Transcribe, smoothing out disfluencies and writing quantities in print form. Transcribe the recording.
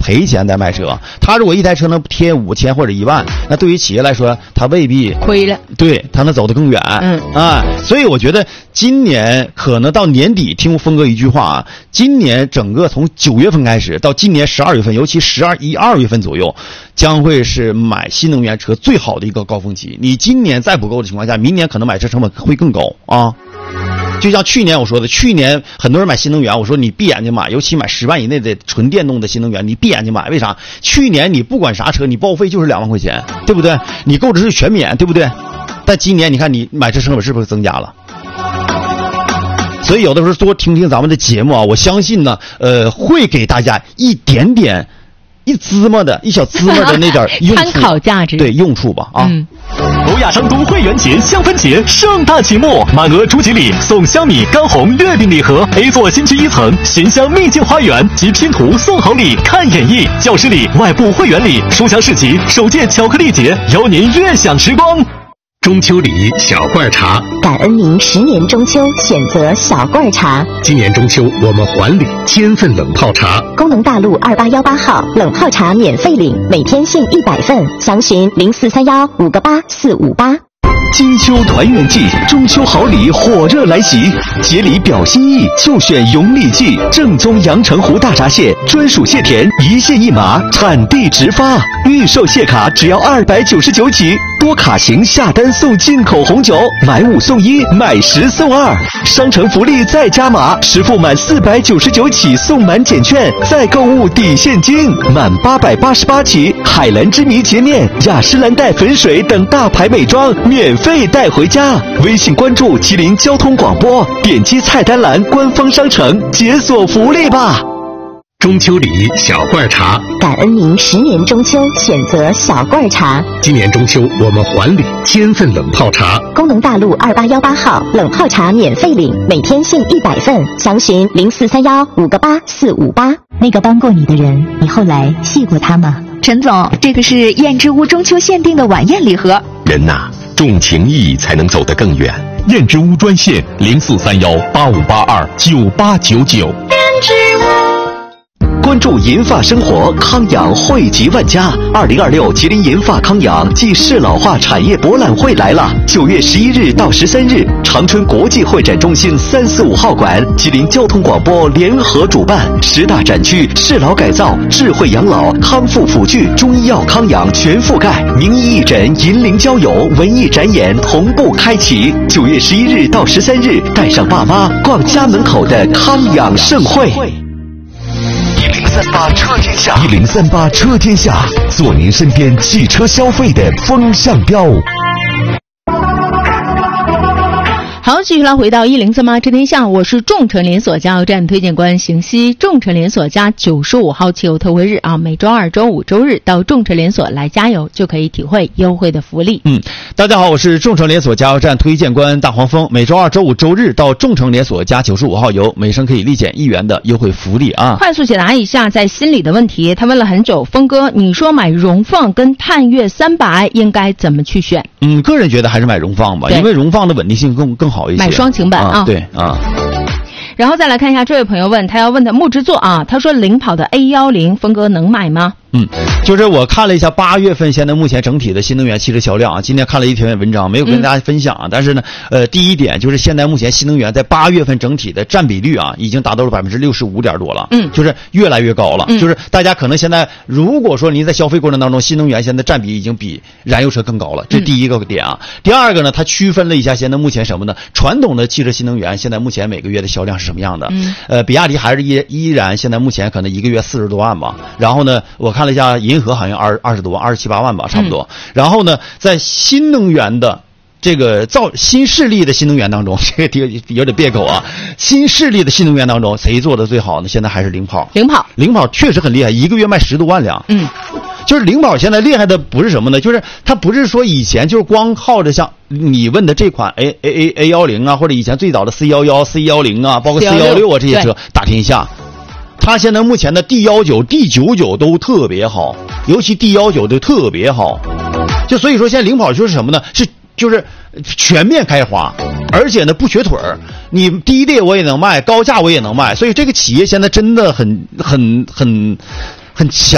赔钱在卖车。他如果一台车能贴5000或者1万，那对于企业来说，他未必亏了， 对他能走得更远。所以我觉得今年可能到年底，听峰哥一句话啊，今年整个从9月份开始到今年12月份，尤其11、12月份左右，将会是买新能源车最好的一个高峰期。你今年再不够的情况下，明年可能买车成本会更高啊。就像去年我说的，去年很多人买新能源，我说你闭眼睛买，尤其买10万以内的纯电动的新能源，你闭眼睛买，为啥？去年你不管啥车，你报废就是2万块钱，对不对？你购置税全免，对不对？但今年你看你买车成本是不是增加了？所以有的时候多听听咱们的节目啊，我相信呢，会给大家一点点、一小芝麻的那点用处， 参考价值， 对用处吧啊。 欧亚成都会员节香氛节盛大启幕，满额初级礼送香米干红月饼礼盒 ，A 座新区1层寻香秘境花园及拼图送好礼看演绎，教师礼、外部会员礼、书香市集首届巧克力节，邀您悦享时光。 中秋礼小罐茶， 感恩您10年中秋选择小罐茶。 今年中秋我们还礼1000份冷泡茶。 功能大路2818号冷泡茶免费领，每天限100份，详询0431-58458。 金秋团圆季，中秋好礼火热来袭，节礼表心意就选永礼记，正宗阳澄湖大闸蟹，专属蟹田，一蟹一码，产地直发，预售蟹卡只要299起，多卡型下单送进口红酒，买5送1，买10送2，商城福利再加码，实付满499起送满减券，再购物抵现金，满888起，海蓝之谜洁面、雅诗兰黛粉水等大牌美妆免费带回家。微信关注吉林交通广播，点击菜单栏官方商城解锁福利吧。 中秋礼小罐茶， 感恩您10年中秋选择小罐茶。 今年中秋我们还礼1000份冷泡茶。 功能大路2818号冷泡茶免费领，每天限100份，详询0431-58458。那个帮过你的人，你后来谢过他吗？ 陈总，这个是燕之屋中秋限定的晚宴礼盒。 人呐，重情义才能走得更远。 燕之屋专线0431-8582-9899。燕之屋。 关注银发生活，康养惠及万家。2026吉林银发康养暨适老化产业博览会来了，9月11日到13日，长春国际会展中心345号馆，吉林交通广播联合主办，10大展区适老改造、智慧养老、康复辅具、中医药康养全覆盖，名医义诊、银龄交友、文艺展演同步开启。9月11日到13日，带上爸妈逛家门口的康养盛会。 1038车天下 ，1038车天下，做您身边汽车消费的风向标。 好，继续来回到1038车天下，我是众诚连锁加油站推荐官邢西。众诚连锁加95号汽油特惠日啊，每周2、周5、周日到众诚连锁来加油，就可以体会优惠的福利。 大家好，我是众诚连锁加油站推荐官大黄蜂。每周2、周5、周日到众诚连锁加95号油，每升可以立减1元的优惠福利啊！ 快速解答一下在心里的问题，他问了很久，峰哥，你说买荣放跟探岳300应该怎么去选？ 个人觉得还是买荣放吧，因为荣放的稳定性更好一些。 买双擎版啊， 对啊。 然后再来看一下这位朋友问，他要问的木之座啊，他说领跑的 A10，峰哥能买吗？ 就是我看了一下8月份现在目前整体的新能源汽车销量啊，今天看了一篇文章，没有跟大家分享啊。但是呢，第一点就是现在目前新能源在8月份整体的占比率啊，已经达到了65%点多了，就是越来越高了。就是大家可能现在如果说您在消费过程当中，新能源现在占比已经比燃油车更高了，这是第一个点啊。第二个呢，它区分了一下现在目前什么呢？传统的汽车新能源现在目前每个月的销量是什么样的？比亚迪还是依然现在目前可能一个月40多万吧。然后呢，我看了一下银河好像20多万，27、28万吧，差不多。然后呢，在新能源的这个新势力的新能源当中，这个有点别口啊。新势力的新能源当中，谁做的最好呢？现在还是领跑。领跑确实很厉害，一个月卖10多万辆。就是领跑现在厉害的不是什么呢？就是它不是说以前就是光靠着像你问的这款 A10啊，或者以前最早的C11、C10啊，包括 C16啊这些车打天下。它现在目前的 D19、D99都特别好，尤其 D19都特别好。就所以说现在领跑就是什么呢？就是全面开花，而且呢不瘸腿儿，你低劣我也能卖，高价我也能卖，所以这个企业现在真的很强